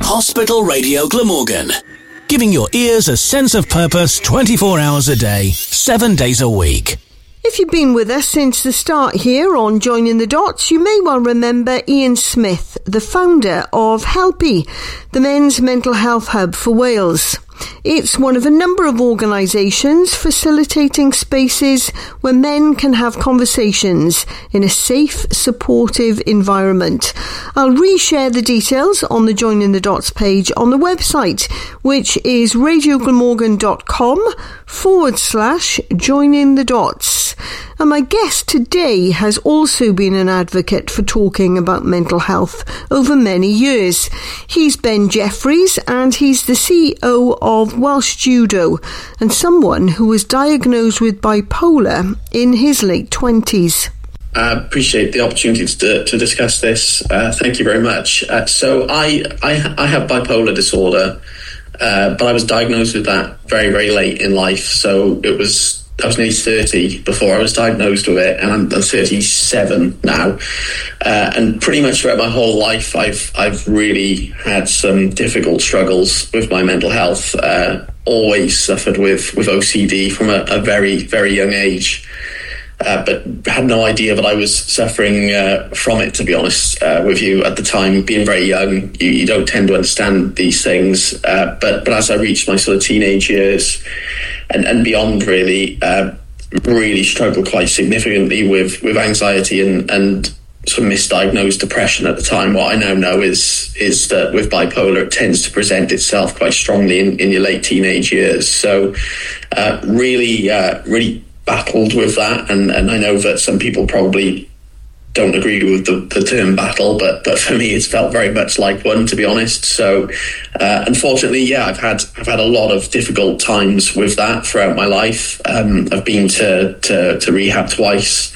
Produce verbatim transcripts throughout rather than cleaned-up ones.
Hospital Radio Glamorgan, giving your ears a sense of purpose twenty-four hours a day, seven days a week. If you've been with us since the start here on Joining the Dots, you may well remember Ian Smith, the founder of Helpy, the men's mental health hub for Wales. It's one of a number of organisations facilitating spaces where men can have conversations in a safe, supportive environment. I'll reshare the details on the Joining the Dots page on the website, which is radioglamorgan.com forward slash joining the dots. And my guest today has also been an advocate for talking about mental health over many years. He's Ben Jeffries, and he's the C E O of Welsh Judo, and someone who was diagnosed with bipolar in his late twenties. I appreciate the opportunity to, to discuss this. Uh, thank you very much. Uh, so I, I I have bipolar disorder, uh, but I was diagnosed with that very, very late in life. So it was I was nearly thirty before I was diagnosed with it, and I'm, I'm thirty-seven now. Uh, and pretty much throughout my whole life, I've I've really had some difficult struggles with my mental health. Uh, always suffered with, with O C D from a, a very, very young age. Uh, but had no idea that I was suffering uh, from it, to be honest uh, with you at the time. Being very young, you, you don't tend to understand these things. Uh, but, but as I reached my sort of teenage years and, and beyond, really, uh, really struggled quite significantly with, with anxiety and, and sort of misdiagnosed depression at the time. What I now know is is that with bipolar, it tends to present itself quite strongly in, in your late teenage years. So uh, really, uh, really... battled with that, and, and I know that some people probably don't agree with the, the term battle, but but for me it's felt very much like one, to be honest. So uh, unfortunately, yeah, I've had I've had a lot of difficult times with that throughout my life. Um, I've been to, to, to rehab twice.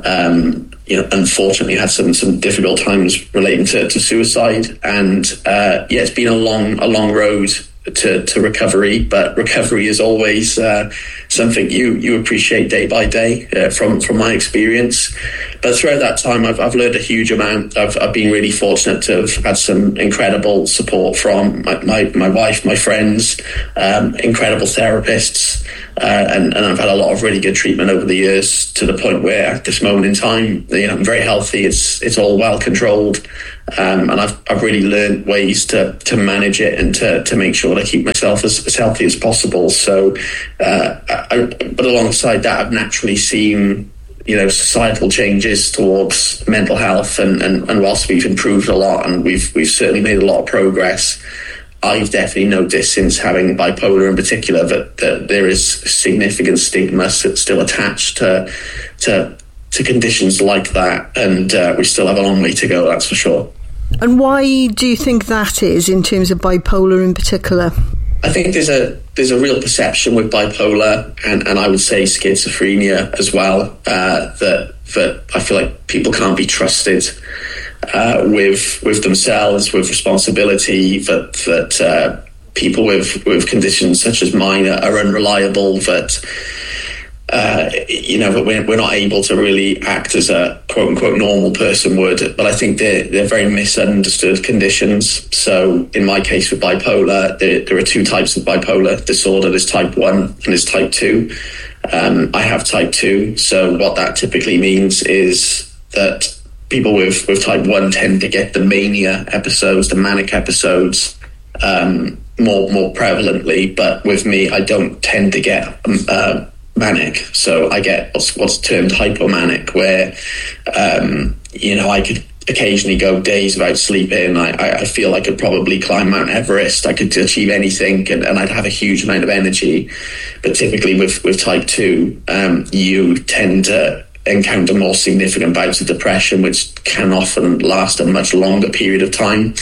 Um, you know, unfortunately, had some some difficult times relating to, to suicide, and uh, yeah, it's been a long a long road to, to recovery, but recovery is always uh, something you, you appreciate day by day uh, from, from my experience. But throughout that time, I've, I've learned a huge amount. I've, I've been really fortunate to have had some incredible support from my, my, my wife, my friends, um, incredible therapists, uh, and, and I've had a lot of really good treatment over the years, to the point where at this moment in time, you know, I'm very healthy. It's it's all well controlled. Um, and I've I've really learned ways to to manage it and to, to make sure that I keep myself as, as healthy as possible. So, uh, I, but alongside that, I've naturally seen, you know, societal changes towards mental health, and, and, and whilst we've improved a lot, and we've we've certainly made a lot of progress, I've definitely noticed since having bipolar in particular that, that there is significant stigma still attached to to to conditions like that, and uh, we still have a long way to go, that's for sure. And why do you think that is, in terms of bipolar in particular? I think there's a there's a real perception with bipolar, and, and I would say schizophrenia as well, uh, that that I feel like people can't be trusted uh, with with themselves, with responsibility, that that uh, people with, with conditions such as mine are, are unreliable, that Uh, you know, that we're, we're not able to really act as a quote-unquote normal person would. But I think they're, they're very misunderstood conditions. So in my case with bipolar, there, there are two types of bipolar disorder. There's type one and there's type two. Um, I have type two. So what that typically means is that people with, with type one tend to get the mania episodes, the manic episodes, um, more, more prevalently. But with me, I don't tend to get um, uh, manic, so I get what's, what's termed hypomanic, where um, you know, I could occasionally go days without sleeping. I, I, I feel I could probably climb Mount Everest. I could achieve anything, and, and I'd have a huge amount of energy. But typically with, with type two, um, you tend to encounter more significant bouts of depression, which can often last a much longer period of time.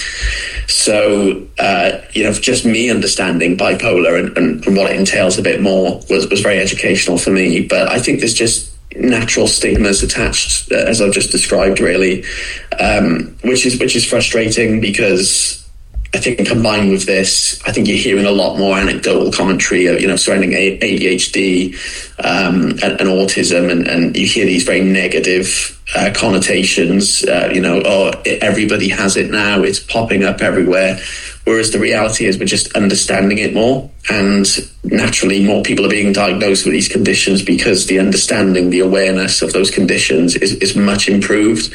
So, uh, you know, just me understanding bipolar and, and, and what it entails a bit more was, was very educational for me. But I think there's just natural stigmas attached, uh, as I've just described, really, um, which is which is frustrating, because I think combined with this, I think you're hearing a lot more anecdotal commentary, you know, surrounding A D H D um, and, and autism, and, and you hear these very negative uh, connotations. Uh, you know, oh, everybody has it now; it's popping up everywhere. Whereas the reality is we're just understanding it more, and naturally more people are being diagnosed with these conditions because the understanding, the awareness of those conditions is, is much improved.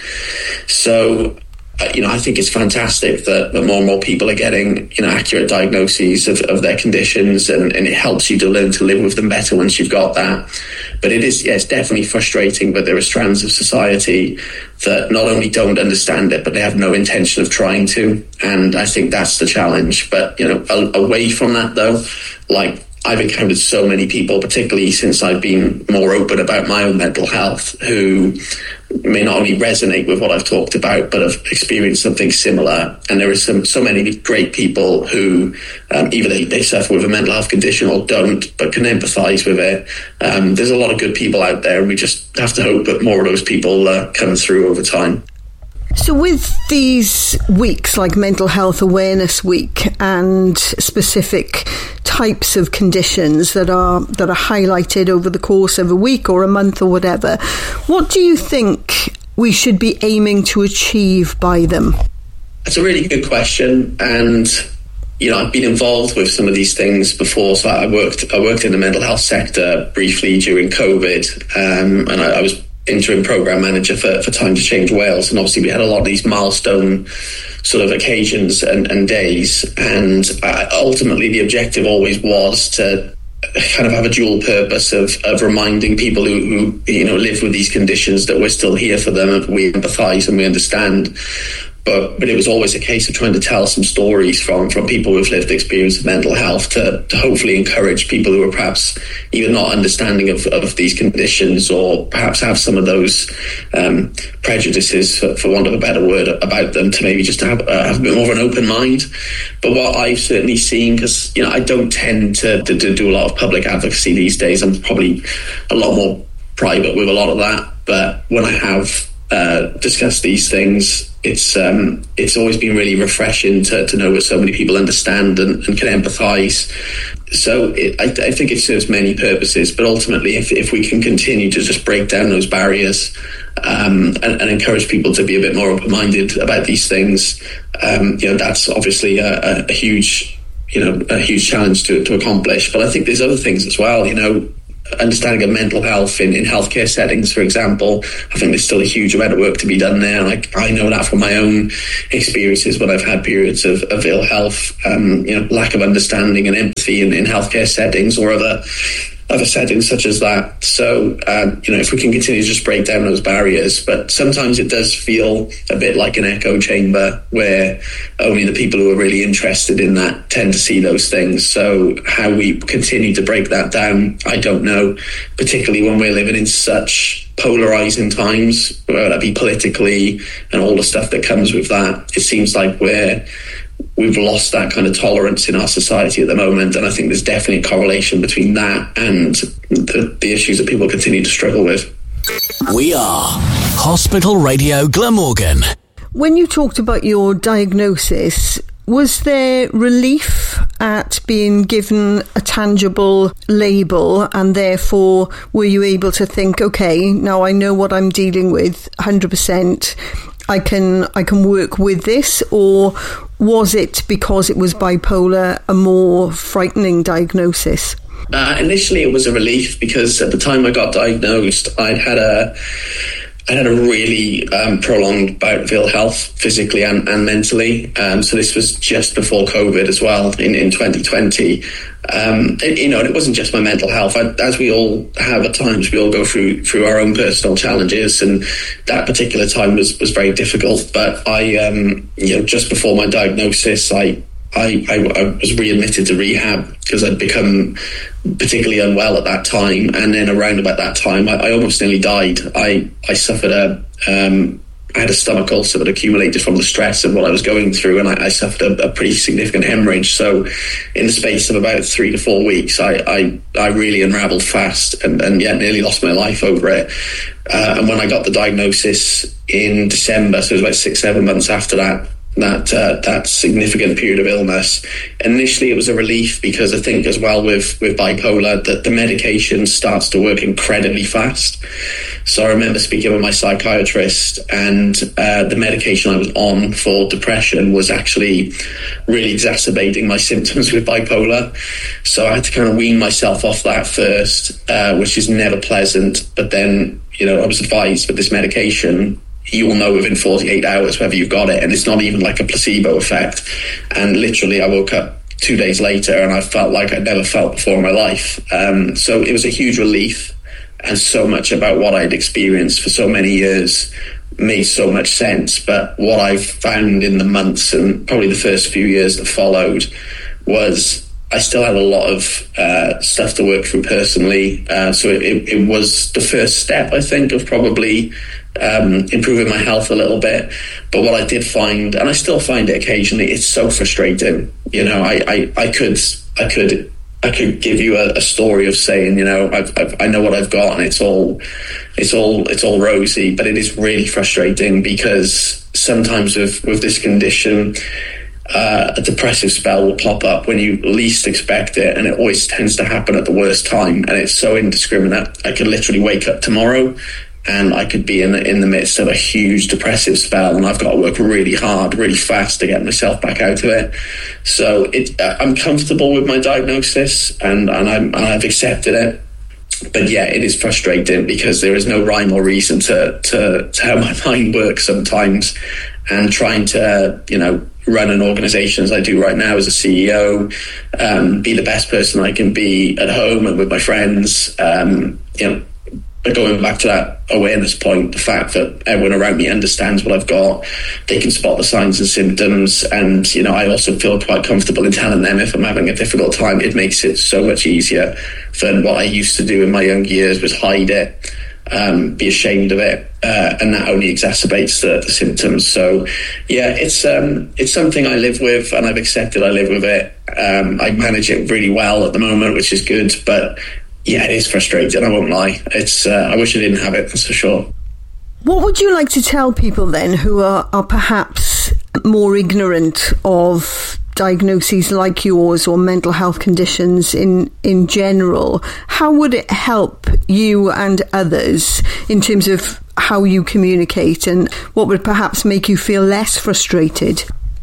So, uh, you know, I think it's fantastic that, that more and more people are getting, you know, accurate diagnoses of, of their conditions, and, and it helps you to learn to live with them better once you've got that. But it is, yeah, it's definitely frustrating, but there are strands of society that not only don't understand it, but they have no intention of trying to. And I think that's the challenge. But, you know, a- away from that, though, like, I've encountered so many people, particularly since I've been more open about my own mental health, who may not only resonate with what I've talked about, but have experienced something similar. And there are some so many great people who um, either they, they suffer with a mental health condition or don't, but can empathise with it. Um, there's a lot of good people out there, and we just have to hope that more of those people uh, come through over time. So with these weeks like Mental Health Awareness Week and specific types of conditions that are that are highlighted over the course of a week or a month or whatever, what do you think we should be aiming to achieve by them? That's a really good question, and you know, I've been involved with some of these things before. So I worked I worked in the mental health sector briefly during COVID, um, and I, I was interim programme manager for, for Time to Change Wales, and obviously we had a lot of these milestone sort of occasions and, and days, and uh, ultimately the objective always was to kind of have a dual purpose of, of reminding people who, who you know live with these conditions that we're still here for them, and we empathise and we understand. But, but it was always a case of trying to tell some stories from, from people who've lived the experience of mental health to, to hopefully encourage people who are perhaps even not understanding of, of these conditions, or perhaps have some of those um, prejudices, for, for want of a better word, about them, to maybe just have, uh, have a bit more of an open mind. But what I've certainly seen, because you know I don't tend to, to, to do a lot of public advocacy these days, I'm probably a lot more private with a lot of that, but when I have uh, discussed these things, It's um, it's always been really refreshing to, to know that so many people understand and, and can empathise. So it, I, I think it serves many purposes, but ultimately if, if we can continue to just break down those barriers um, and, and encourage people to be a bit more open-minded about these things, um, you know, that's obviously a, a, a huge, you know, a huge challenge to, to accomplish. But I think there's other things as well, you know, understanding of mental health in, in healthcare settings, for example. I think there's still a huge amount of work to be done there. Like, I know that from my own experiences when I've had periods of, of ill health, um, you know, lack of understanding and empathy in, in healthcare settings or other other settings such as that. So, um, you know, if we can continue to just break down those barriers, but sometimes it does feel a bit like an echo chamber where only the people who are really interested in that tend to see those things. So how we continue to break that down, I don't know, particularly when we're living in such polarising times, whether that be politically and all the stuff that comes with that. It seems like we're we've lost that kind of tolerance in our society at the moment, and I think there's definitely a correlation between that and the, the issues that people continue to struggle with. We are Hospital Radio Glamorgan. When you talked about your diagnosis, was there relief at being given a tangible label, and therefore were you able to think, okay, now I know what I'm dealing with one hundred percent, I can I can work with this? Or was it, because it was bipolar, a more frightening diagnosis? Uh, initially it was a relief, because at the time I got diagnosed, I'd had a I had a really um, prolonged bout of ill health, physically and, and mentally. Um, so this was just before COVID as well, in, in twenty twenty. Um, it, you know, and it wasn't just my mental health. I, as we all have at times, we all go through through our own personal challenges, and that particular time was, was very difficult. But I, um, you know, just before my diagnosis, I I, I, I was readmitted to rehab because I'd become particularly unwell at that time, and then around about that time, I, I almost nearly died. I I suffered a um, I had a stomach ulcer that accumulated from the stress of what I was going through, and I, I suffered a, a pretty significant hemorrhage. So, in the space of about three to four weeks, I I, I really unravelled fast, and, and yet nearly lost my life over it. Uh, and when I got the diagnosis in December, so it was about six seven months after that. that uh, that significant period of illness. Initially, it was a relief because I think as well with, with bipolar that the medication starts to work incredibly fast. So I remember speaking with my psychiatrist, and uh, the medication I was on for depression was actually really exacerbating my symptoms with bipolar. So I had to kind of wean myself off that first, uh, which is never pleasant. But then, you know, I was advised with this medication, you will know within forty-eight hours whether you've got it, and it's not even like a placebo effect. And literally I woke up two days later and I felt like I'd never felt before in my life. Um, so it was a huge relief, and so much about what I'd experienced for so many years made so much sense. But what I found in the months and probably the first few years that followed was I still had a lot of uh, stuff to work through personally. Uh, so it, it was the first step, I think, of probably um, improving my health a little bit. But what I did find, and I still find it occasionally, it's so frustrating. You know, I, I, I could, I could, I could give you a, a story of saying, you know, I've, I've, I know what I've got, and it's all, it's all, it's all rosy. But it is really frustrating because sometimes with with this condition, Uh, a depressive spell will pop up when you least expect it, and it always tends to happen at the worst time, and it's so indiscriminate. I could literally wake up tomorrow and I could be in the, in the midst of a huge depressive spell, and I've got to work really hard, really fast to get myself back out of it. So it, uh, I'm comfortable with my diagnosis, and, and, I'm, and I've accepted it. But yeah, it is frustrating because there is no rhyme or reason to, to, to how my mind works sometimes, and trying to, you know, run an organization as I do right now as a C E O, um, be the best person I can be at home and with my friends. Um, you know, but going back to that awareness point, the fact that everyone around me understands what I've got, they can spot the signs and symptoms, and you know, I also feel quite comfortable in telling them if I'm having a difficult time. It makes it so much easier than what I used to do in my young years, was hide it, um, be ashamed of it, uh, and that only exacerbates the, the symptoms. So yeah, it's um, it's something I live with, and I've accepted I live with it. Um, I manage it really well at the moment, which is good, but yeah, it is frustrating, I won't lie. It's uh, I wish I didn't have it, that's for sure. What would you like to tell people then who are, are perhaps more ignorant of diagnoses like yours or mental health conditions in, in general? How would it help you and others in terms of how you communicate, and what would perhaps make you feel less frustrated?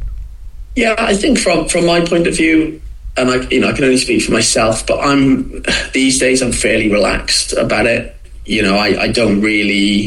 Yeah, I think from, from my point of view, and I, you know, I can only speak for myself, but I'm these days I'm fairly relaxed about it. You know, I, I don't really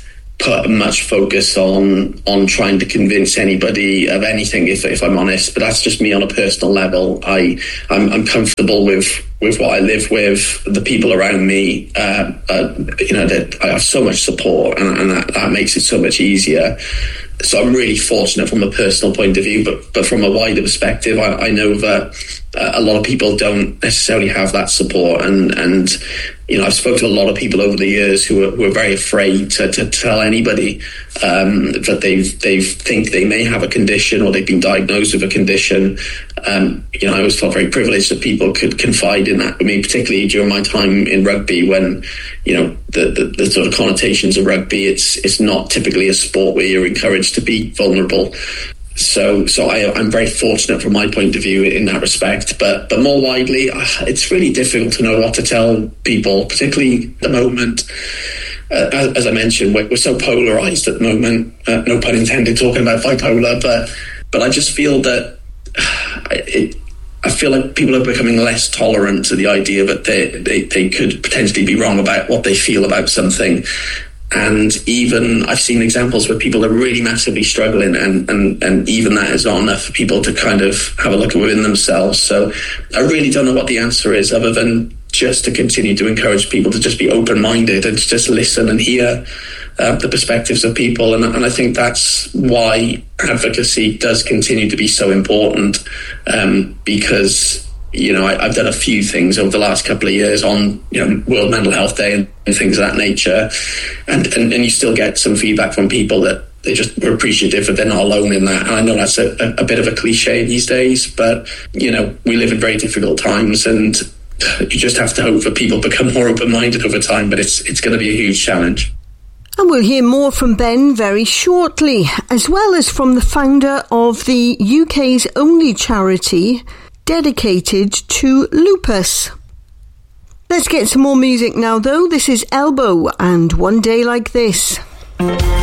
put much focus on on trying to convince anybody of anything, if if I'm honest. But that's just me on a personal level. I I'm, I'm comfortable with with what I live with, the people around me. Uh, uh, you know, that I have so much support, and, and that, that makes it so much easier. So I'm really fortunate from a personal point of view, but but from a wider perspective, I, I know that uh, a lot of people don't necessarily have that support, and and you know, I've spoken to a lot of people over the years who are, who are very afraid to, to tell anybody um, that they they think they may have a condition, or they've been diagnosed with a condition. Um, you know, I always felt very privileged that people could confide in that with me, particularly during my time in rugby, when, you know, the, the, the sort of connotations of rugby, it's it's not typically a sport where you're encouraged to be vulnerable. So, so I, I'm very fortunate from my point of view in that respect. But, but more widely, it's really difficult to know what to tell people, particularly at the moment. Uh, as, as I mentioned, we're, we're so polarised at the moment. Uh, no pun intended, talking about bipolar, but but I just feel that it, I feel like people are becoming less tolerant to the idea that they, they they could potentially be wrong about what they feel about something. And even I've seen examples where people are really massively struggling, and, and, and even that is not enough for people to kind of have a look within themselves. So I really don't know what the answer is, other than just to continue to encourage people to just be open-minded and to just listen and hear uh, the perspectives of people. And, and I think that's why advocacy does continue to be so important, um, because you know, I, I've done a few things over the last couple of years on, you know, World Mental Health Day and, and things of that nature. And, and, and you still get some feedback from people that they just are appreciative that they're not alone in that. And I know that's a, a, a bit of a cliche these days, but, you know, we live in very difficult times, and you just have to hope that people become more open-minded over time, but it's it's going to be a huge challenge. And we'll hear more from Ben very shortly, as well as from the founder of the U K's only charity dedicated to lupus. Let's get some more music now though. This is Elbow and One Day Like This.